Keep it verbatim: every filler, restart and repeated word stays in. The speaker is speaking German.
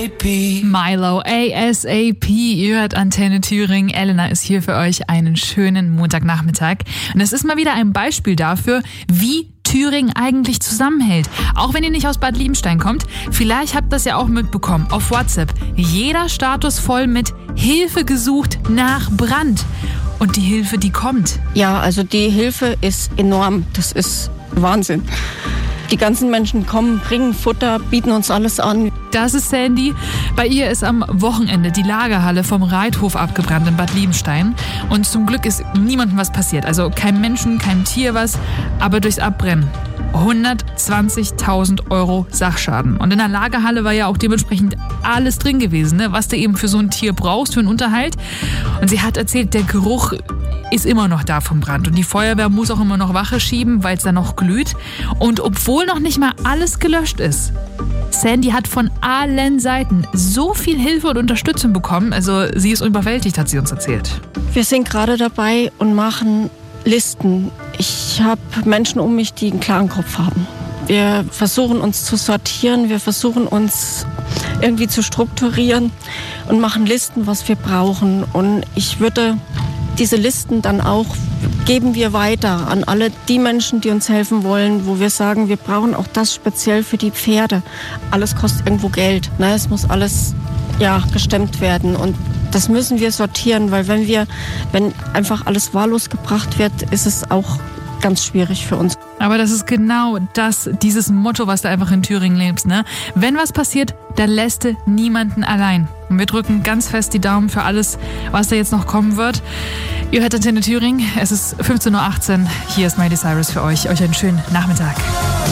A-S-A-P. Milo, A S A P. Ihr hört Antenne Thüringen. Elena ist hier für euch. Einen schönen Montagnachmittag. Und es ist mal wieder ein Beispiel dafür, wie Thüringen eigentlich zusammenhält. Auch wenn ihr nicht aus Bad Liebenstein kommt, vielleicht habt ihr das ja auch mitbekommen. Auf WhatsApp. Jeder Status voll mit Hilfe gesucht nach Brand. Und die Hilfe, die kommt. Ja, also die Hilfe ist enorm. Das ist Wahnsinn. Die ganzen Menschen kommen, bringen Futter, bieten uns alles an. Das ist Sandy. Bei ihr ist am Wochenende die Lagerhalle vom Reithof abgebrannt in Bad Liebenstein. Und zum Glück ist niemandem was passiert. Also kein Menschen, kein Tier was. Aber durchs Abbrennen hundertzwanzigtausend Euro Sachschaden. Und in der Lagerhalle war ja auch dementsprechend alles drin gewesen, ne? Was du eben für so ein Tier brauchst, für einen Unterhalt. Und sie hat erzählt, der Geruch ist immer noch da vom Brand. Und die Feuerwehr muss auch immer noch Wache schieben, weil es da noch glüht. Und obwohl noch nicht mal alles gelöscht ist, Sandy hat von allen Seiten so viel Hilfe und Unterstützung bekommen. Also sie ist überwältigt, hat sie uns erzählt. Wir sind gerade dabei und machen Listen. Ich habe Menschen um mich, die einen klaren Kopf haben. Wir versuchen uns zu sortieren, wir versuchen uns irgendwie zu strukturieren und machen Listen, was wir brauchen. Und ich würde diese Listen dann auch, geben wir weiter an alle die Menschen, die uns helfen wollen, wo wir sagen, wir brauchen auch das speziell für die Pferde. Alles kostet irgendwo Geld, ne? Es muss alles ja, gestemmt werden und das müssen wir sortieren, weil wenn wir, wenn einfach alles wahllos gebracht wird, ist es auch ganz schwierig für uns. Aber das ist genau das, dieses Motto, was du einfach in Thüringen lebst, ne? Wenn was passiert, dann lässt du niemanden allein. Und wir drücken ganz fest die Daumen für alles, was da jetzt noch kommen wird. Ihr hört Antenne Thüringen, es ist fünfzehn Uhr achtzehn. Hier ist Miley Cyrus für euch. Euch einen schönen Nachmittag.